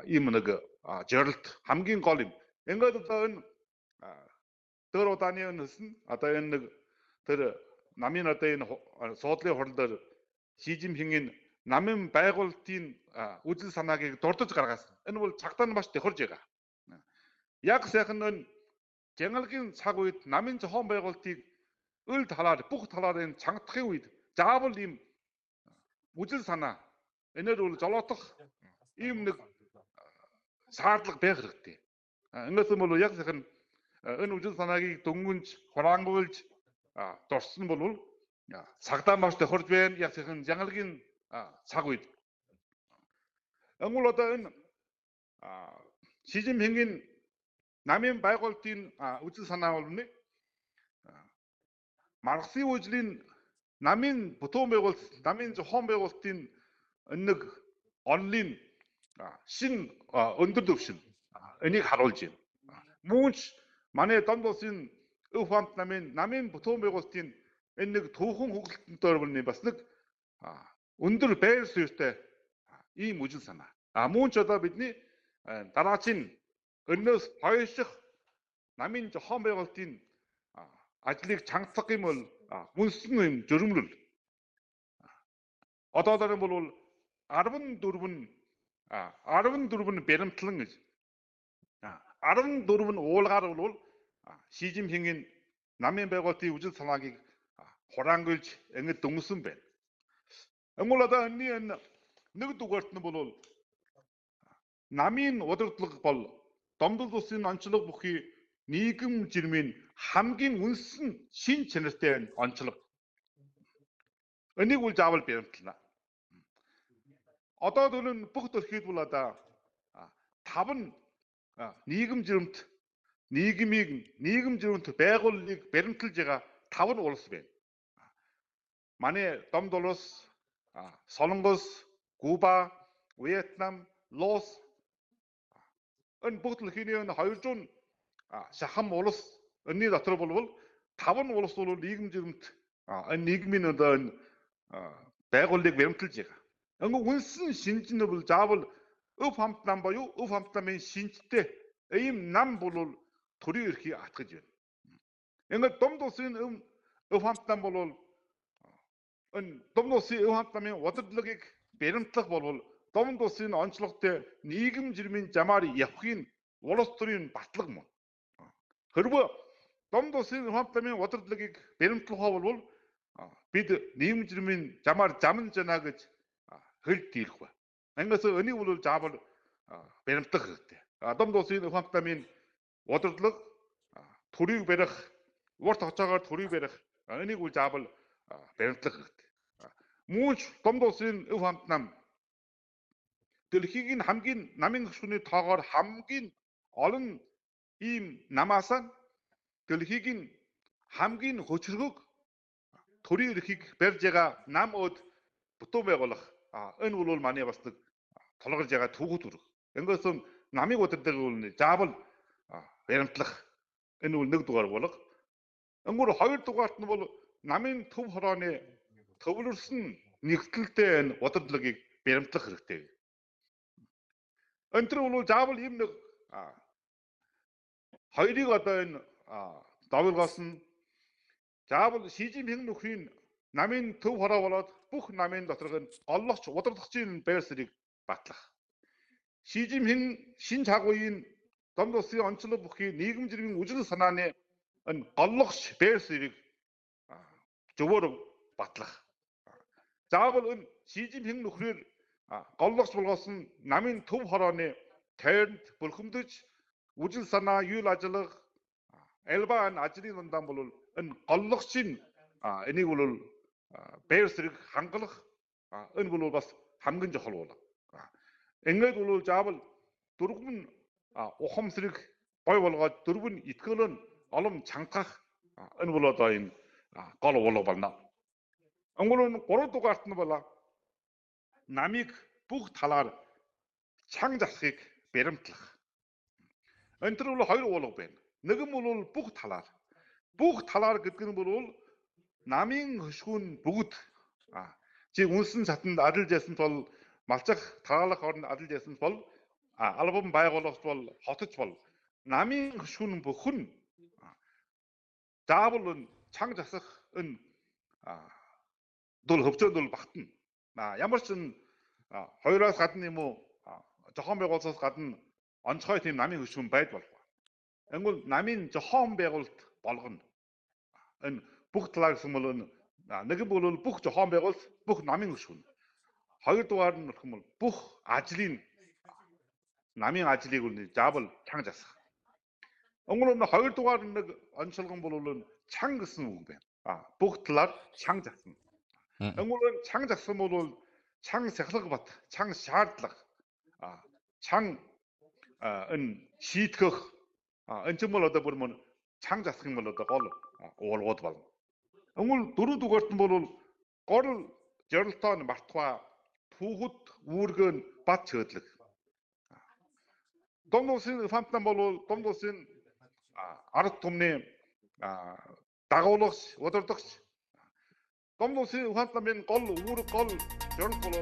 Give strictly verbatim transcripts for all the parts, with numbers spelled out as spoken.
ийм нэг жорилт хамгийн гол юм. Ингээд одоо энэ дөр удааны өнөөс нь одоо энэ нэг тэр намын одоо энэ суудлын хурал дээр Ши Жинпингийн намын байгуулалтын үзэл санааг дурдж гаргасан. Энэ бол цагдаа нь маш тохирж байгаа. Яг сайхан энэ Жангалгийн цаг үед намын зохион байгуулалтыг өл талаар бүх талаар энэ чангадахын үед заавал ийм үзэл санаа энээр бол золоотох ийм нэг шаардлага байх хэрэгтэй. Ингэээс бол яг сайхан энэ үзэл санааг дөнгөнж хураангуйлж дурсан бол цагдаа маш тохирж байна. Яг сайхан Жангалгийн цаг үед. Ангол одоо энэ Ши Жинпингийн намын байгуулалтын үзэл санаа бол нэг Марксийн үжлийн намын бүтээн байгуулалт, намын зохион байгуулалтын нэг онлын шин өндөр түвшин энийг харуулж байна. Мөн ч манай Домд улсын өв хамт намын намын бүтээн байгуулалтын энэ нэг түүхэн хөглөлтөнтөөр бол бас нэг өндөр байр суурьтай ийм үжил санаа. А мөн ч одоо бидний дараагийн өнөөс хойших намын зохион байгуулалтын ажлыг чангадах юм бол үнсэн юм журмлал. Одоодор бол арван дөрвөн арван дөрвөн баримтлан гэж арван дөрвөн уулгаар бол Ши Жинпингийн намын байгуулалтын үжил санааг хураангуйлж ингэж дүнсэн байна. Ангол одоо энэ нэг дугаарт нь бол намын удирдлага бол Домдол улсын онцлог бүхий нийгэм жирмийн хамгийн үнсэн шин чанартай онцлог. Энийг үл заавал баримтлана. Одоо дөрөв бүх төрхийд бол одоо таван нийгэм жирэмт нийгмийг нийгэм жирэмт байгууллагыг баримтлж байгаа таван улс байна. Манай Домдол улс, Солонгос, Куба, Вьетнам, Лаос энэ бүх төрхийний хоёрдугаар шахам улс энэний дотор бол таван улс бол нийгэм жирэмт энэ нийгмийн одоо энэ байгууллагыг баримтлж байгаа. Ангу үнсэн шинжин бол заавал өв хамт нам боيو өв хамт намын шинжтэй ийм нам бол төрийн эрхийг атгаж байна. Ингээд Домд улсын өв хамт нам бол энэ Домд улсын өв хамт намын удирдлагыг баримтлах бол Домд улсын онцлогтой нийгэм жирмийн замаар явахын улс төрийн батлага мөн. Хэрвээ Домд улсын өв хамт намын удирдлагыг баримтлах бол бид нийгэм жирмийн замаар замн жана гэж хэл дийлэх ба. Ангаас энийг бол заавал баримтлах хэрэгтэй. Домд улсын өв хамт намын удирдлага төрийг барих, урт хугацаагаар төрийг барих энийг бол заавал баримтлах хэрэгтэй. Мөн ч Домд улсын өв хамт нам дэлхийн хамгийн намын гишүүний тоогоор хамгийн олон ийм намаас дэлхийн хамгийн хөчргөг төрийн эрхийг барьж байгаа нам өд бүтээн байгуулах энэ бол манай бас нэг тулгарж байгаа түүх төрөг. Ингээс намын удирдлагыг бол заавал баримтлах энэ бол нэг дугаар болох. Өнгөр хоёр дугаарт нь бол намын төв хорооны төвлөрсөн нэгдэлтэй энэ удирдлагыг баримтлах хэрэгтэй. Өнтөр бол заавал ийм нэг хоёрыг одоо энэ давлгоос нь заавал Ши Жинпин нөхрийн намын төв хороо болоод бүх намын доторх нь оллогч удирдлагчийн байр суурийг батлах. Ши Жинпин шин цаг үеийн Домд улсын онцлог бүхий нийгэм жирмийн үжил санааны энэ голлогч байр суурийг зөвөр батлах. Заавал энэ Ши Жинпин нөхрөөр голлогч болгоос нь намын төв хорооны тойронд бөлхөмдөж үжил санаа, үйл ажиллагаа, альба энэ ажлын дундаа бол энэ голлогчийн энийг бол байр суурийг хангалах энэ бол бас хамгийн чухал бол. Ингээд бол заавал дөрвөн ухамсарыг гой болгоод дөрвөн итгэл нь олом чангах энэ бол одоо энэ гол болго байна. Өнгөрөн гурав дугаарт нь бол намыг бүх талаар чанга засахыг баримтлах. Энтэр бол хоёр уулга байна. Нэг нь бол бүх талаар. Бүх талаар гэдэг нь бол намын хөшгүүн бүгд чи үнсэн сатанд адилж ясан бол малчах таалах орнд адилж ясан бол албан байгуулалт бол хотож бол намын хөшүүн бүхэн заавал энэ чанга засах энэ дул хөвцөөнд бол багтана. Ямар ч энэ хоёроос гадна юм уу зохион байгуулалтаас гадна онцгой тийм намын хөшүүн байж болохгүй. Энгүүл намын зохион байгуулалт болгоно. Энэ бүх талаар гэсэн бол нэг нь бол бүх зохион байгуулалт бүх намын хөшүүн. Хоёрдугаар нь гэх юм бол бүх ажлын намын ажлыг үл заавал чанга засах. Өнгөрөө нь хоёрдугаар нэг онцлогон бол чанга гэсэн үг байна. А бүх талаар чанга засна. Өнгөрөө чанга зассан бол чанга сахилга бат, чанга шаардлага, а чанга энэ шийтгэх энэ ч юм бол одоо бүр мөн чанга засах юм бол одоо гол уулгууд болно. Өнгөрөө дөрөвдүгээрт нь бол гол зорилтоо мартхаа түүхэд үүргэн бат чөдлөг. Том улсын фантан бол том улсын ард түмний дагуулгач, удирдагч. Том улсын фантан гол үүрэг гол зорилт бол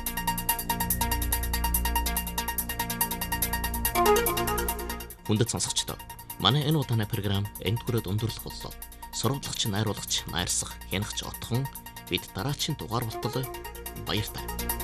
Хүндэт сонсогчдоо манай энэ удааны програм энд хүрээд өндөрлөх боллоо. Сурвалжлагч, найруулагч, найрсах, хянагч отхон бид дараачийн дугаар болтол баяртай.